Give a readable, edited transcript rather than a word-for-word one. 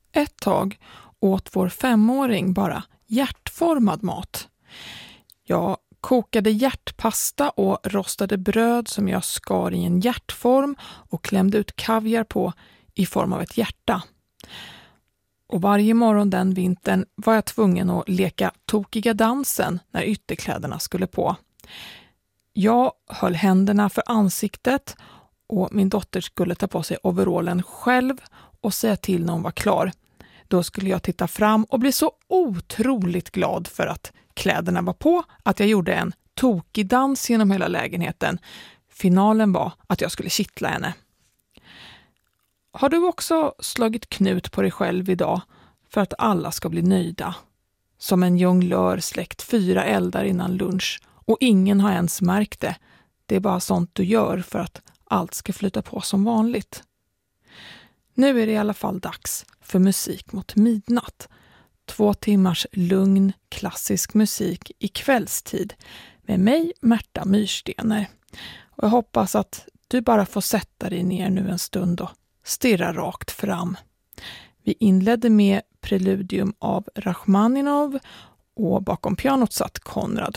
Ett tag åt vår 5-åring bara hjärtformad mat. Jag kokade hjärtpasta och rostade bröd som jag skar i en hjärtform och klämde ut kaviar på i form av ett hjärta. Och varje morgon den vintern var jag tvungen att leka tokiga dansen när ytterkläderna skulle på. Jag höll händerna för ansiktet och min dotter skulle ta på sig overallen själv och säga till när hon var klar. Då skulle jag titta fram och bli så otroligt glad för att kläderna var på att jag gjorde en tokig dans genom hela lägenheten. Finalen var att jag skulle kittla henne. Har du också slagit knut på dig själv idag för att alla ska bli nöjda? Som en jonglör släckt 4 eldar innan lunch och ingen har ens märkt det. Det är bara sånt du gör för att allt ska flyta på som vanligt. Nu är det i alla fall dags för musik mot midnatt. 2 timmars lugn, klassisk musik i kvällstid med mig, Märta Myrstener. Och jag hoppas att du bara får sätta dig ner nu en stund och stirra rakt fram. Vi inledde med Preludium av Rachmaninov och bakom pianot satt Konrad